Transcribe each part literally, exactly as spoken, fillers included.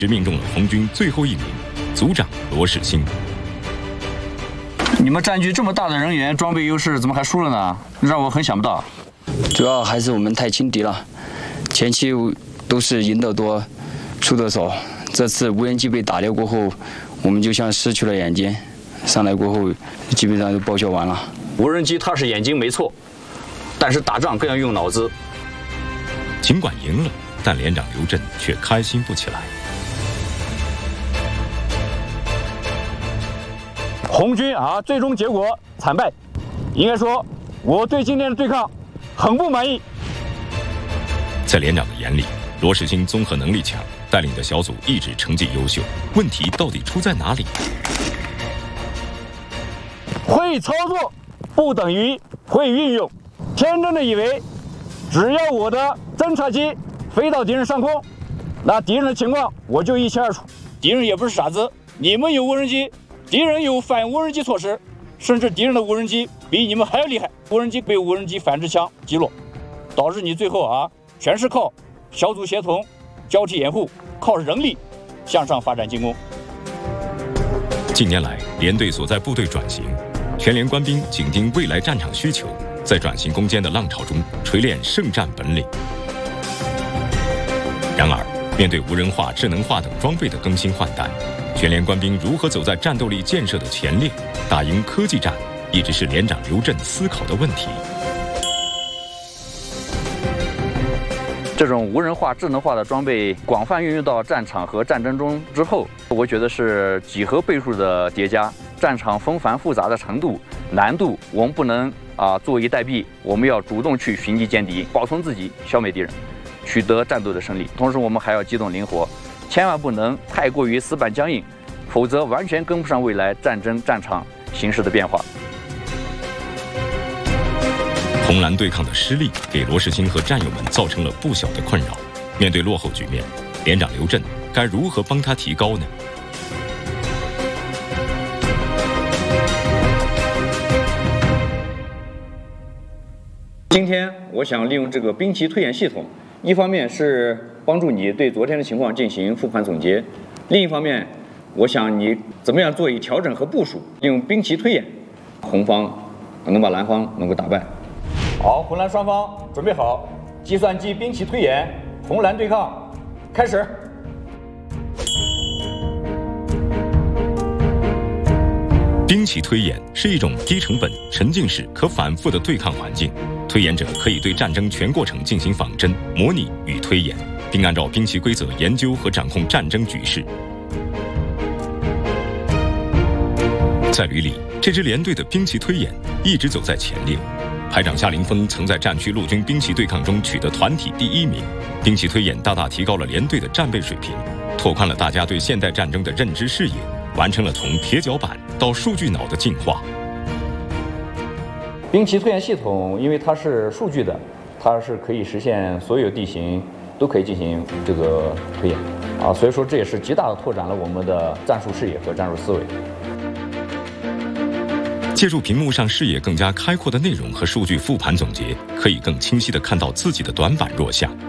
只命中了红军最后一名组长罗世兴。 你们占据这么大的人员装备优势，怎么还输了呢？让我很想不到。 主要还是我们太轻敌了，前期都是赢得多，出得少。这次无人机被打掉过后，我们就像失去了眼睛，上来过后基本上就报销完了。 无人机它是眼睛没错，但是打仗更要用脑子。 尽管赢了，但连长刘震却开心不起来。 红军啊，最终结果惨败，应该说我对今天的对抗很不满意。 在连长的眼里，罗世兴综合能力强，带领的小组一直成绩优秀，问题到底出在哪里？ 会操作不等于会运用，天真的以为只要我的侦察机飞到敌人上空，那敌人的情况我就一清二楚。敌人也不是傻子，你们有无人机，敌人有反无人机措施，甚至敌人的无人机比你们还要厉害，无人机被无人机反制枪击落，导致你最后啊全是靠小组协同、交替掩护，靠人力向上发展进攻。 近年来，连队所在部队转型，全连官兵紧盯未来战场需求，在转型攻坚的浪潮中锤炼胜战本领。然而，面对无人化、智能化等装备的更新换代，全连官兵如何走在战斗力建设的前列，打赢科技战，一直是连长刘震思考的问题。 这种无人化、智能化的装备广泛运用到战场和战争中之后，我觉得是几何倍数的叠加，战场纷繁复杂的程度、难度，我们不能啊坐以待毙，我们要主动去寻机歼敌，保存自己，消灭敌人，取得战斗的胜利。同时，我们还要机动灵活，千万不能太过于死板僵硬，否则完全跟不上未来战争战场形势的变化。 红蓝对抗的失利，给罗世兴和战友们造成了不小的困扰。面对落后局面，连长刘震该如何帮他提高呢？ 今天我想利用这个兵棋推演系统，一方面是帮助你对昨天的情况进行复盘总结，另一方面，我想你怎么样做以调整和部署，用兵棋推演，红方能把蓝方能够打败。 好，红蓝双方准备好，计算机兵棋推演，红蓝对抗，开始。 兵棋推演是一种低成本、沉浸式、可反复的对抗环境。推演者可以对战争全过程进行仿真、模拟与推演，并按照兵棋规则研究和掌控战争局势。在旅里，这支连队的兵棋推演一直走在前列。排长夏凌峰曾在战区陆军兵棋对抗中取得团体第一名。兵棋推演大大提高了连队的战备水平，拓宽了大家对现代战争的认知视野，完成了从铁脚板到数据脑的进化。 兵棋推演系统，因为它是数据的，它是可以实现所有地形都可以进行这个推演啊，所以说这也是极大的拓展了我们的战术视野和战术思维。 借助屏幕上视野更加开阔的内容和数据复盘总结，可以更清晰地看到自己的短板弱项。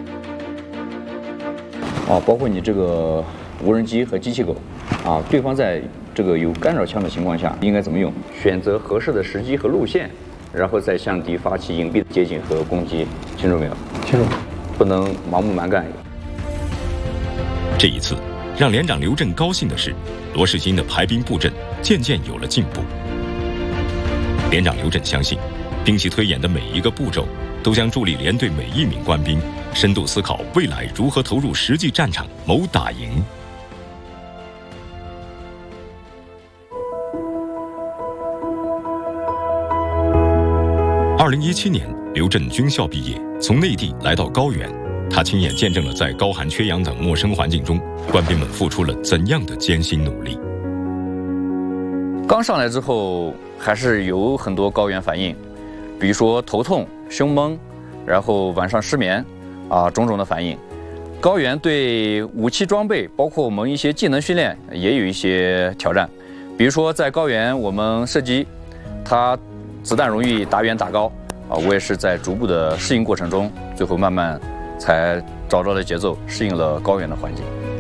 啊，包括你这个无人机和机器狗，啊，对方在这个有干扰枪的情况下应该怎么用？选择合适的时机和路线，然后再向敌发起隐蔽的接近和攻击。清楚没有？ 清楚。 不能盲目蛮干。 这一次，让连长刘震高兴的是，罗世兴的排兵布阵渐渐有了进步。连长刘震相信，兵棋推演的每一个步骤都将助力连队每一名官兵深度思考未来如何投入实际战场谋打赢。二零一七年，刘震军校毕业，从内地来到高原，他亲眼见证了在高寒缺氧等陌生环境中，官兵们付出了怎样的艰辛努力。 刚上来之后，还是有很多高原反应，比如说头痛、胸闷，然后晚上失眠，啊，种种的反应。高原对武器装备，包括我们一些技能训练，也有一些挑战。比如说在高原，我们射击，它子弹容易打远打高，啊，我也是在逐步的适应过程中，最后慢慢才找到了节奏，适应了高原的环境。